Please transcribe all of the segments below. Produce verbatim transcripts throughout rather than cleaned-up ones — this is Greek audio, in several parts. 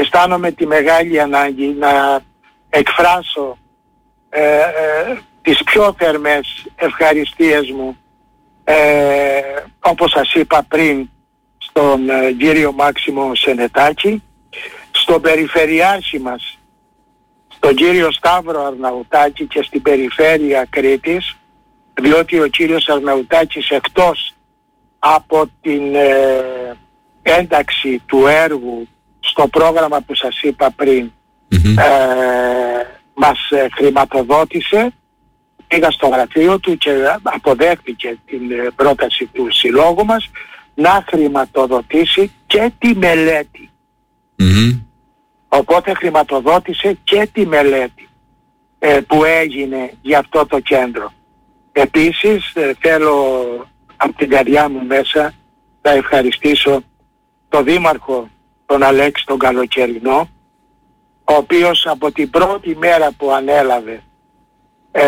αισθάνομαι τη μεγάλη ανάγκη να εκφράσω ε, ε, τις πιο θερμές ευχαριστίες μου, ε, όπως σας είπα πριν, στον ε, κύριο Μάξιμο Σενετάκη, στον περιφερειάρχη μας, τον κύριο Σταύρο Αρναουτάκη, και στην περιφέρεια Κρήτης, διότι ο κύριος Αρναουτάκης, εκτός από την ε, ένταξη του έργου στο πρόγραμμα που σας είπα πριν, mm-hmm. ε, μας ε, χρηματοδότησε. Πήγα στο γραφείο του και αποδέχτηκε την ε, πρόταση του συλλόγου μας να χρηματοδοτήσει και τη μελέτη. Mm-hmm. Οπότε χρηματοδότησε και τη μελέτη ε, που έγινε για αυτό το κέντρο. Επίσης ε, θέλω από την καρδιά μου μέσα να ευχαριστήσω τον Δήμαρχο, τον Αλέξη τον Καλοκαιρινό, ο οποίος από την πρώτη μέρα που ανέλαβε ε,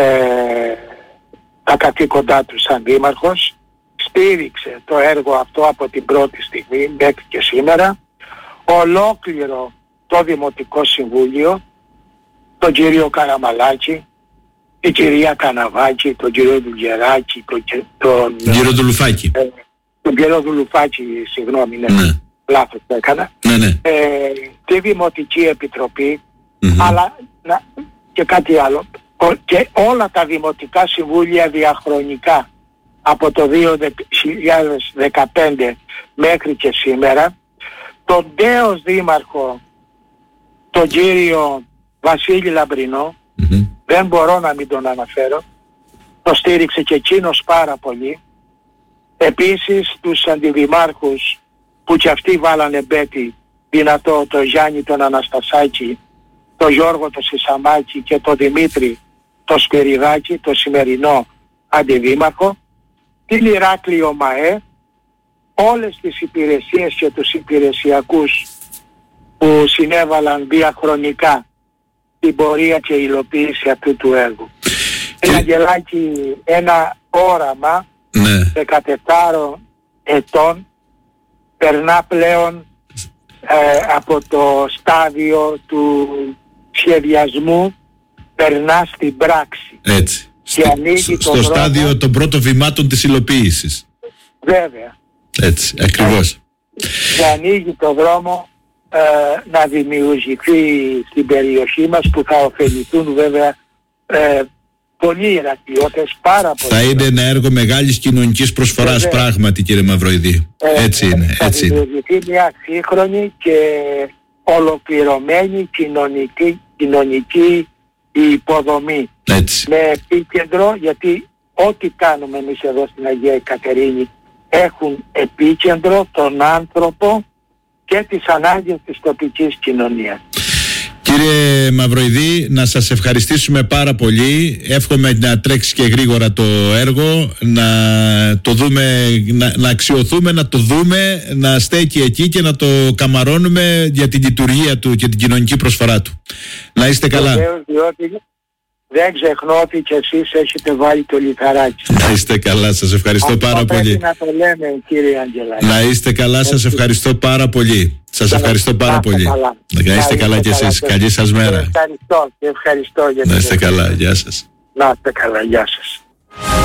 τα καθήκοντά του σαν Δήμαρχος, στήριξε το έργο αυτό από την πρώτη στιγμή μέχρι και σήμερα. Ολόκληρο το Δημοτικό Συμβούλιο, τον κύριο Καραμαλάκη, την κυρία Καναβάκη, τον κύριο Δουλγεράκη, τον, τον, κύριο Δουλουφάκη. Ε, τον κύριο Δουλουφάκη, συγγνώμη, ναι, ναι. λάθος το έκανα. Ναι, ναι. Ε, τη Δημοτική Επιτροπή, mm-hmm. αλλά να, και κάτι άλλο. Και όλα τα Δημοτικά Συμβούλια διαχρονικά από το δύο χιλιάδες δεκαπέντε μέχρι και σήμερα, τον τέος Δήμαρχο, τον κύριο Βασίλη Λαμπρινό, mm-hmm. δεν μπορώ να μην τον αναφέρω, το στήριξε και εκείνος πάρα πολύ. Επίσης τους αντιδημάρχους που και αυτοί βάλανε μπέτι δυνατό, το Γιάννη τον Αναστασάκη, το Γιώργο το Σισαμάκη και το Δημήτρη το Σπυριδάκη, το σημερινό αντιδήμαρχο, την Ηράκλειο ΜΑΕ, όλες τις υπηρεσίες και τους υπηρεσιακούς που συνέβαλαν διαχρονικά την πορεία και υλοποίηση αυτού του έργου. Και... Ένα Αγγελάκι, ένα όραμα ναι. δεκατέσσερα ετών περνά πλέον ε, από το στάδιο του σχεδιασμού, περνά στην πράξη. Έτσι. Και στο στο δρόμο, στάδιο των πρώτων βημάτων της υλοποίησης. Βέβαια. Έτσι, ακριβώς. Και ανοίγει το δρόμο ε, να δημιουργηθεί στην περιοχή μας, που θα ωφεληθούν βέβαια ε, πολλοί Ηρακλειώτες, πάρα πολλοί. Θα είναι ένα έργο μεγάλης κοινωνικής προσφοράς, βέβαια. Πράγματι, κύριε Μαυροειδή. Ε, έτσι είναι. Θα έτσι δημιουργηθεί είναι. Μια σύγχρονη και ολοκληρωμένη κοινωνική, κοινωνική υποδομή. Έτσι. Με επίκεντρο, γιατί ό,τι κάνουμε εμείς εδώ στην Αγία Εκατερίνη έχουν επίκεντρο τον άνθρωπο και τις ανάγκες της τοπικής κοινωνίας. Κύριε Μαυροειδή, να σας ευχαριστήσουμε πάρα πολύ. Εύχομαι να τρέξει και γρήγορα το έργο, να το δούμε, να, να αξιοθούμε, να το δούμε, να στέκει εκεί και να το καμαρώνουμε για την λειτουργία του και την κοινωνική προσφορά του. Να είστε καλά. Βεβαίως, διότι δεν ξεχνώ ότι και εσείς έχετε βάλει το λιθαράκι. Να είστε καλά, σας ευχαριστώ Αυτό πάρα πολύ. Να το λέμε, κύριε Αγγελάκη. Να είστε καλά, σας ευχαριστώ πάρα πολύ. Σας ευχαριστώ πάρα πολύ. Καλά. Να είστε καλά κι εσείς. Καλή σας μέρα. Ευχαριστώ, ευχαριστώ για να είστε καλά, γεια σας. Να είστε καλά, γεια σας.